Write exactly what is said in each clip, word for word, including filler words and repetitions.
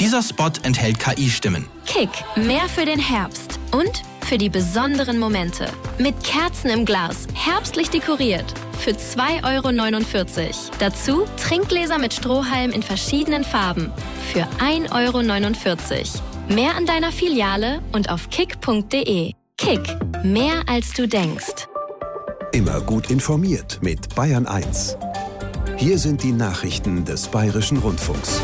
Dieser Spot enthält K I-Stimmen. Kick, mehr für den Herbst und für die besonderen Momente. Mit Kerzen im Glas, herbstlich dekoriert. Für zwei Euro neunundvierzig. Dazu Trinkgläser mit Strohhalm in verschiedenen Farben. Für ein Euro neunundvierzig. Mehr an deiner Filiale und auf kick punkt de. Kick, mehr als du denkst. Immer gut informiert mit Bayern eins. Hier sind die Nachrichten des Bayerischen Rundfunks.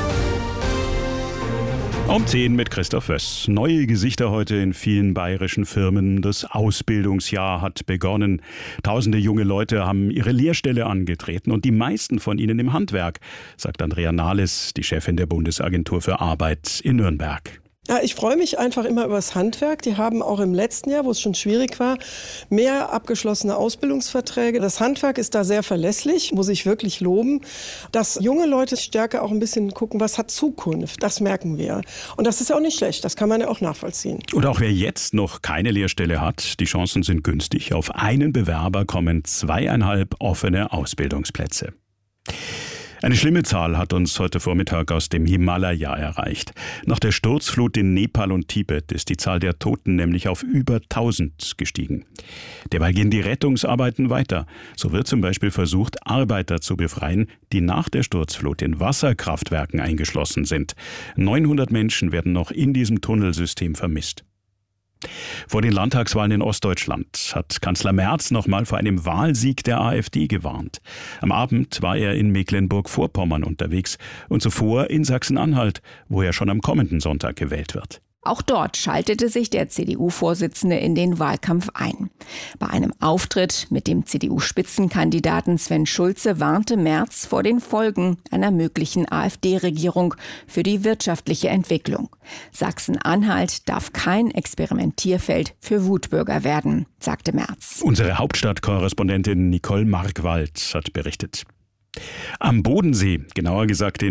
Um zehn mit Christoph Wöss. Neue Gesichter heute in vielen bayerischen Firmen. Das Ausbildungsjahr hat begonnen. Tausende junge Leute haben ihre Lehrstelle angetreten und die meisten von ihnen im Handwerk, sagt Andrea Nahles, die Chefin der Bundesagentur für Arbeit in Nürnberg. Ja, ich freue mich einfach immer über das Handwerk. Die haben auch im letzten Jahr, wo es schon schwierig war, mehr abgeschlossene Ausbildungsverträge. Das Handwerk ist da sehr verlässlich, muss ich wirklich loben. Dass junge Leute stärker auch ein bisschen gucken, was hat Zukunft, das merken wir. Und das ist ja auch nicht schlecht, das kann man ja auch nachvollziehen. Und auch wer jetzt noch keine Lehrstelle hat, die Chancen sind günstig. Auf einen Bewerber kommen zweieinhalb offene Ausbildungsplätze. Eine schlimme Zahl hat uns heute Vormittag aus dem Himalaya erreicht. Nach der Sturzflut in Nepal und Tibet ist die Zahl der Toten nämlich auf über tausend gestiegen. Derweil gehen die Rettungsarbeiten weiter. So wird zum Beispiel versucht, Arbeiter zu befreien, die nach der Sturzflut in Wasserkraftwerken eingeschlossen sind. neunhundert Menschen werden noch in diesem Tunnelsystem vermisst. Vor den Landtagswahlen in Ostdeutschland hat Kanzler Merz nochmal vor einem Wahlsieg der AfD gewarnt. Am Abend war er in Mecklenburg-Vorpommern unterwegs und zuvor in Sachsen-Anhalt, wo er schon am kommenden Sonntag gewählt wird. Auch dort schaltete sich der C D U-Vorsitzende in den Wahlkampf ein. Bei einem Auftritt mit dem C D U-Spitzenkandidaten Sven Schulze warnte Merz vor den Folgen einer möglichen AfD-Regierung für die wirtschaftliche Entwicklung. Sachsen-Anhalt darf kein Experimentierfeld für Wutbürger werden, sagte Merz. Unsere Hauptstadtkorrespondentin Nicole Markwald hat berichtet. Am Bodensee, genauer gesagt in